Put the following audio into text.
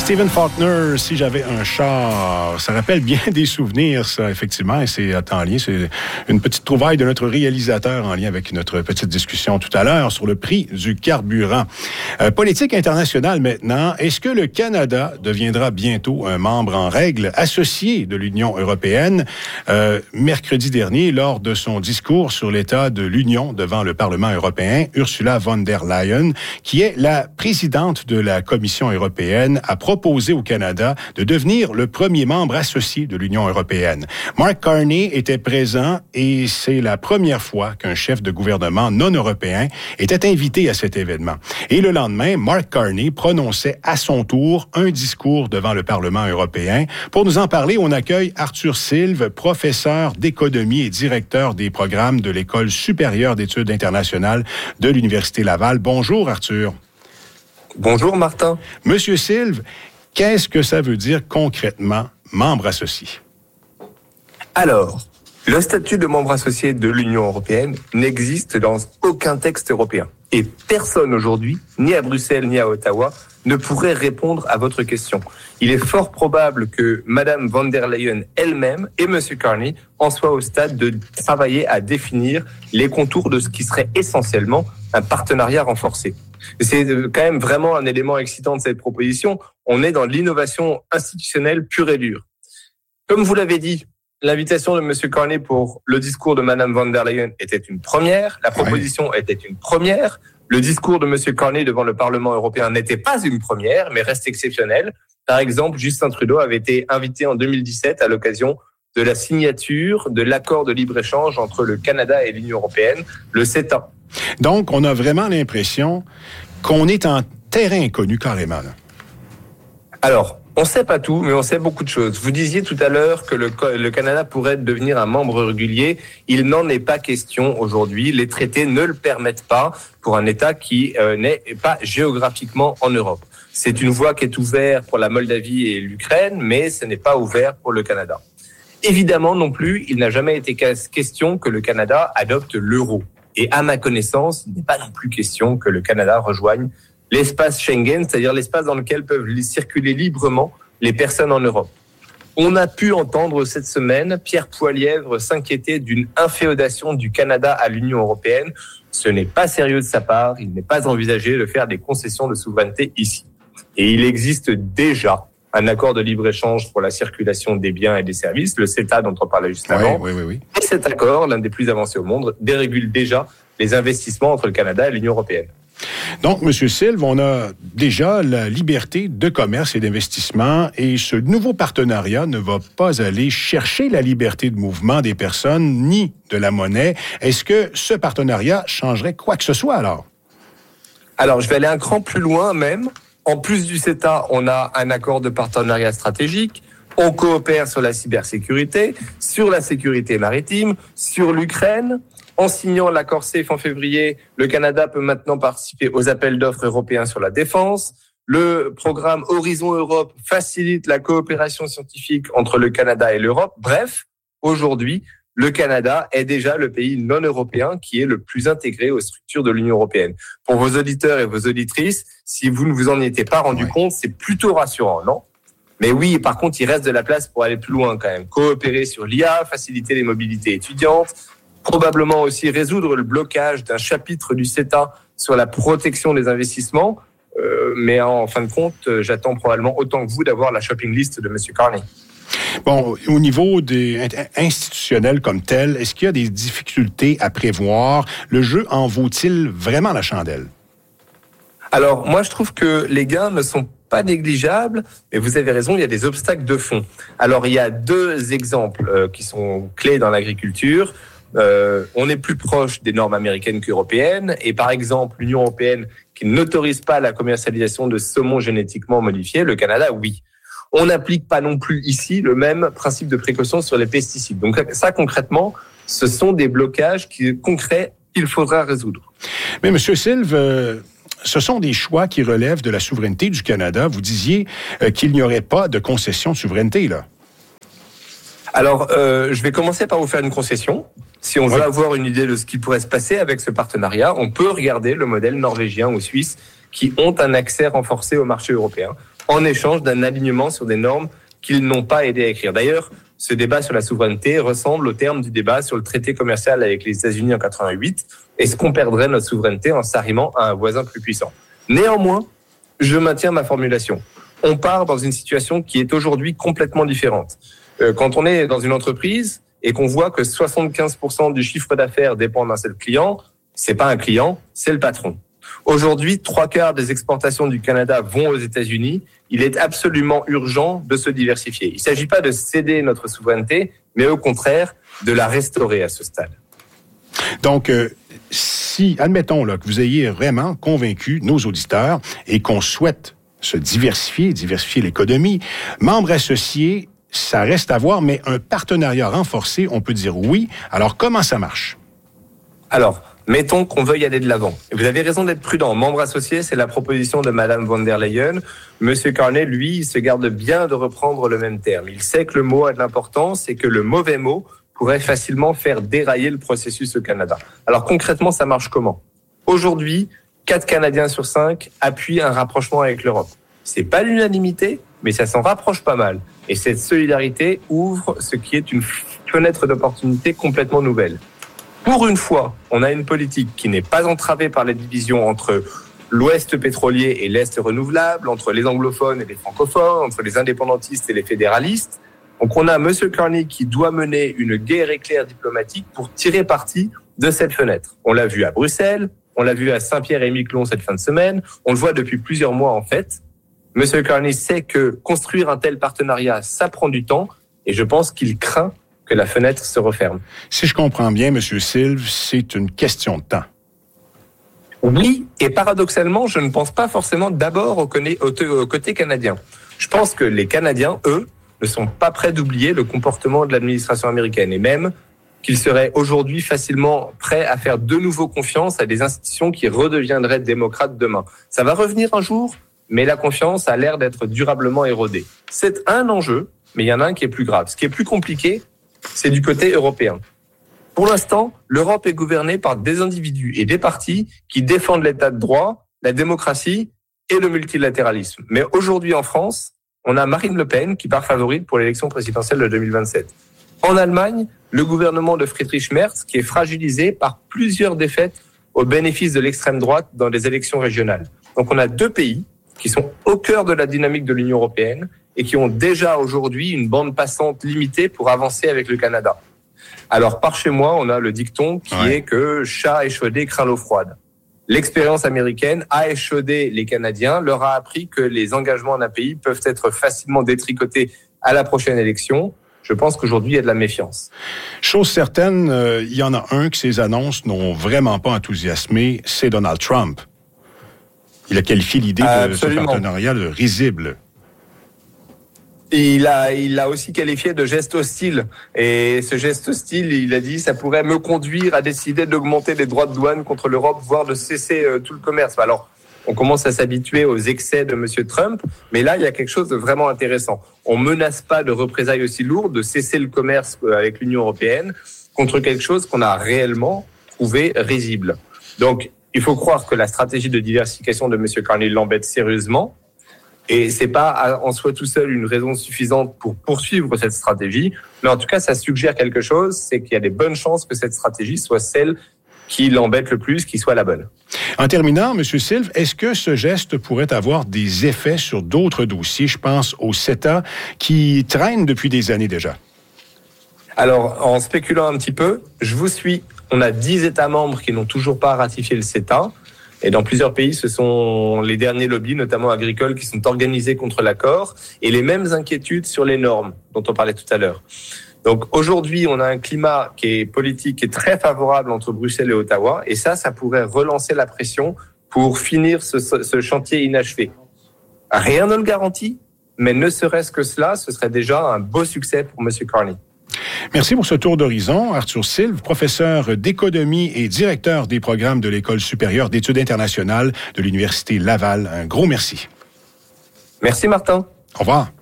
Stephen Faulkner, Si j'avais un char, ça rappelle bien des souvenirs, ça, effectivement, et c'est en lien, c'est une petite trouvaille de notre réalisateur en lien avec notre petite discussion tout à l'heure sur le prix du carburant. Politique internationale maintenant, est-ce que le Canada deviendra bientôt un membre en règle associé de l'Union européenne? Mercredi dernier, lors de son discours sur l'état de l'Union devant le Parlement européen, Ursula von der Leyen, qui est la présidente de la Commission européenne, a proposé au Canada de devenir le premier membre associé de l'Union européenne. Mark Carney était présent et c'est la première fois qu'un chef de gouvernement non européen était invité à cet événement. Et le lendemain, Mark Carney prononçait à son tour un discours devant le Parlement européen. Pour nous en parler, on accueille Arthur Silve, professeur d'économie et directeur des programmes de l'École supérieure d'études internationales de l'Université Laval. Bonjour Arthur. Bonjour Martin. Monsieur Silve, qu'est-ce que ça veut dire concrètement, membre associé? Alors, le statut de membre associé de l'Union européenne n'existe dans aucun texte européen. Et personne aujourd'hui, ni à Bruxelles ni à Ottawa, ne pourrait répondre à votre question. Il est fort probable que Madame von der Leyen elle-même et Monsieur Carney en soient au stade de travailler à définir les contours de ce qui serait essentiellement un partenariat renforcé. C'est quand même vraiment un élément excitant de cette proposition. On est dans l'innovation institutionnelle pure et dure. Comme vous l'avez dit, l'invitation de M. Carney pour le discours de Mme von der Leyen était une première. La proposition était une première. Le discours de M. Carney devant le Parlement européen n'était pas une première, mais reste exceptionnel. Par exemple, Justin Trudeau avait été invité en 2017 à l'occasion de la signature de l'accord de libre-échange entre le Canada et l'Union européenne, le CETA. Donc, on a vraiment l'impression qu'on est en terrain inconnu carrément, là. Alors, on ne sait pas tout, mais on sait beaucoup de choses. Vous disiez tout à l'heure que le Canada pourrait devenir un membre régulier. Il n'en est pas question aujourd'hui. Les traités ne le permettent pas pour un État qui n'est pas géographiquement en Europe. C'est une voie qui est ouverte pour la Moldavie et l'Ukraine, mais ce n'est pas ouvert pour le Canada. Évidemment non plus, il n'a jamais été question que le Canada adopte l'euro. Et à ma connaissance, il n'est pas non plus question que le Canada rejoigne l'espace Schengen, c'est-à-dire l'espace dans lequel peuvent circuler librement les personnes en Europe. On a pu entendre cette semaine Pierre Poilievre s'inquiéter d'une inféodation du Canada à l'Union européenne. Ce n'est pas sérieux de sa part, il n'est pas envisagé de faire des concessions de souveraineté ici. Et il existe déjà un accord de libre-échange pour la circulation des biens et des services, le CETA dont on parlait juste avant. Oui. Et cet accord, l'un des plus avancés au monde, dérégule déjà les investissements entre le Canada et l'Union européenne. Donc, M. Silve, on a déjà la liberté de commerce et d'investissement et ce nouveau partenariat ne va pas aller chercher la liberté de mouvement des personnes ni de la monnaie. Est-ce que ce partenariat changerait quoi que ce soit alors? Alors, je vais aller un cran plus loin même. En plus du CETA, on a un accord de partenariat stratégique. On coopère sur la cybersécurité, sur la sécurité maritime, sur l'Ukraine. En signant l'accord SAFE en février, le Canada peut maintenant participer aux appels d'offres européens sur la défense. Le programme Horizon Europe facilite la coopération scientifique entre le Canada et l'Europe. Bref, aujourd'hui, le Canada est déjà le pays non européen qui est le plus intégré aux structures de l'Union européenne. Pour vos auditeurs et vos auditrices, si vous ne vous en étiez pas rendu compte, c'est plutôt rassurant, non? Mais oui, par contre, il reste de la place pour aller plus loin quand même. Coopérer sur l'IA, faciliter les mobilités étudiantes, probablement aussi résoudre le blocage d'un chapitre du CETA sur la protection des investissements. Mais en fin de compte, j'attends probablement autant que vous d'avoir la shopping list de M. Carney. Bon, au niveau des institutionnel comme tel, est-ce qu'il y a des difficultés à prévoir? Le jeu en vaut-il vraiment la chandelle? Alors, moi, je trouve que les gains ne sont pas négligeables, mais vous avez raison, il y a des obstacles de fond. Alors, il y a deux exemples qui sont clés dans l'agriculture. On est plus proche des normes américaines qu'européennes, et par exemple, l'Union européenne qui n'autorise pas la commercialisation de saumon génétiquement modifié, le Canada, oui. On n'applique pas non plus ici le même principe de précaution sur les pesticides. Donc ça, concrètement, ce sont des blocages concrets qu'il faudra résoudre. Mais M. Silve, ce sont des choix qui relèvent de la souveraineté du Canada. Vous disiez qu'il n'y aurait pas de concession de souveraineté, là. Alors, je vais commencer par vous faire une concession. Si on veut avoir une idée de ce qui pourrait se passer avec ce partenariat, on peut regarder le modèle norvégien ou suisse qui ont un accès renforcé au marché européen. en échange d'un alignement sur des normes qu'ils n'ont pas aidé à écrire. D'ailleurs, ce débat sur la souveraineté ressemble au terme du débat sur le traité commercial avec les États-Unis en 88. Est-ce qu'on perdrait notre souveraineté en s'arrimant à un voisin plus puissant? Néanmoins, je maintiens ma formulation. On part dans une situation qui est aujourd'hui complètement différente. Quand on est dans une entreprise et qu'on voit que 75% du chiffre d'affaires dépend d'un seul client, c'est pas un client, c'est le patron. Aujourd'hui, 3/4 des exportations du Canada vont aux États-Unis. Il est absolument urgent de se diversifier. Il ne s'agit pas de céder notre souveraineté, mais au contraire, de la restaurer à ce stade. Donc, si, admettons là, que vous ayez vraiment convaincu nos auditeurs et qu'on souhaite se diversifier l'économie, membres associés, ça reste à voir, mais un partenariat renforcé, on peut dire oui. Alors, comment ça marche? Alors, mettons qu'on veuille aller de l'avant. Vous avez raison d'être prudent. Membre associé, c'est la proposition de Madame von der Leyen. Monsieur Carney, lui, il se garde bien de reprendre le même terme. Il sait que le mot a de l'importance et que le mauvais mot pourrait facilement faire dérailler le processus au Canada. Alors concrètement, ça marche comment? Aujourd'hui, 4 Canadiens sur 5 appuient un rapprochement avec l'Europe. C'est pas l'unanimité, mais ça s'en rapproche pas mal. Et cette solidarité ouvre ce qui est une fenêtre d'opportunité complètement nouvelle. Pour une fois, on a une politique qui n'est pas entravée par les divisions entre l'Ouest pétrolier et l'Est renouvelable, entre les anglophones et les francophones, entre les indépendantistes et les fédéralistes. Donc on a M. Carney qui doit mener une guerre éclair diplomatique pour tirer parti de cette fenêtre. On l'a vu à Bruxelles, on l'a vu à Saint-Pierre-et-Miquelon cette fin de semaine, on le voit depuis plusieurs mois en fait. M. Carney sait que construire un tel partenariat, ça prend du temps et je pense qu'il craint que la fenêtre se referme. Si je comprends bien, M. Sylve, c'est une question de temps. Oui, et paradoxalement, je ne pense pas forcément d'abord au côté canadien. Je pense que les Canadiens, eux, ne sont pas prêts d'oublier le comportement de l'administration américaine et même qu'ils seraient aujourd'hui facilement prêts à faire de nouveau confiance à des institutions qui redeviendraient démocrates demain. Ça va revenir un jour, mais la confiance a l'air d'être durablement érodée. C'est un enjeu, mais il y en a un qui est plus grave. Ce qui est plus compliqué, c'est du côté européen. Pour l'instant, l'Europe est gouvernée par des individus et des partis qui défendent l'état de droit, la démocratie et le multilatéralisme. Mais aujourd'hui en France, on a Marine Le Pen qui part favorite pour l'élection présidentielle de 2027. En Allemagne, le gouvernement de Friedrich Merz qui est fragilisé par plusieurs défaites au bénéfice de l'extrême droite dans les élections régionales. Donc on a 2 pays qui sont au cœur de la dynamique de l'Union européenne et qui ont déjà aujourd'hui une bande passante limitée pour avancer avec le Canada. Alors, par chez moi, on a le dicton qui est que chat échaudé craint l'eau froide. L'expérience américaine a échaudé les Canadiens, leur a appris que les engagements d'un pays peuvent être facilement détricotés à la prochaine élection. Je pense qu'aujourd'hui, il y a de la méfiance. Chose certaine, il y en a un que ces annonces n'ont vraiment pas enthousiasmé, c'est Donald Trump. Il a qualifié l'idée de ce partenariat de risible. Il a aussi qualifié de geste hostile. Et ce geste hostile, il a dit, ça pourrait me conduire à décider d'augmenter les droits de douane contre l'Europe, voire de cesser tout le commerce. Alors, on commence à s'habituer aux excès de M. Trump, mais là, il y a quelque chose de vraiment intéressant. On menace pas de représailles aussi lourdes, de cesser le commerce avec l'Union européenne contre quelque chose qu'on a réellement trouvé risible. Donc, il faut croire que la stratégie de diversification de M. Carney l'embête sérieusement. Et c'est pas en soi tout seul une raison suffisante pour poursuivre cette stratégie. Mais en tout cas, ça suggère quelque chose, c'est qu'il y a des bonnes chances que cette stratégie soit celle qui l'embête le plus, qui soit la bonne. En terminant, M. Sylve, est-ce que ce geste pourrait avoir des effets sur d'autres dossiers? Je pense au CETA, qui traîne depuis des années déjà. Alors, en spéculant un petit peu, je vous suis. On a 10 États membres qui n'ont toujours pas ratifié le CETA. Et dans plusieurs pays, ce sont les derniers lobbies, notamment agricoles, qui sont organisés contre l'accord et les mêmes inquiétudes sur les normes dont on parlait tout à l'heure. Donc aujourd'hui, on a un climat qui est politique, qui est très favorable entre Bruxelles et Ottawa et ça pourrait relancer la pression pour finir ce chantier inachevé. Rien ne le garantit, mais ne serait-ce que cela, ce serait déjà un beau succès pour M. Carney. Merci pour ce tour d'horizon. Arthur Sylve, professeur d'économie et directeur des programmes de l'École supérieure d'études internationales de l'Université Laval. Un gros merci. Merci, Martin. Au revoir.